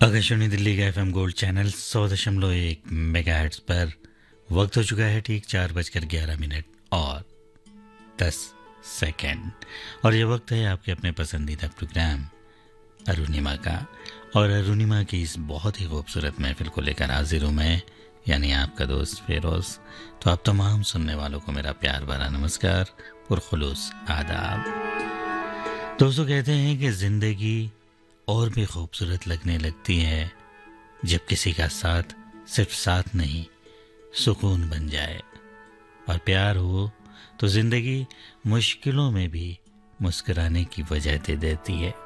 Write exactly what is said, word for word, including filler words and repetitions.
आकाशवाणी दिल्ली का FM gold channel सौ दशमलव एक मेगा हर्ट्ज पर वक्त हो चुका है ठीक चार बजकर ग्यारह मिनट और दस सेकंड। और ये वक्त है आपके अपने पसंदीदा प्रोग्राम अरुणिमा का। और अरुणिमा की इस बहुत ही खूबसूरत महफिल को लेकर हाजिर हूँ मैं, यानी आपका दोस्त फेरोज। तो आप तमाम सुनने वालों को मेरा प्यार भरा नमस्कार और खुलूस आदाब। दोस्तों, कहते हैं कि जिंदगी और भी खूबसूरत लगने लगती है जब किसी का साथ सिर्फ साथ नहीं सुकून बन जाए, और प्यार हो तो जिंदगी मुश्किलों में भी मुस्कुराने की वजह दे देती है।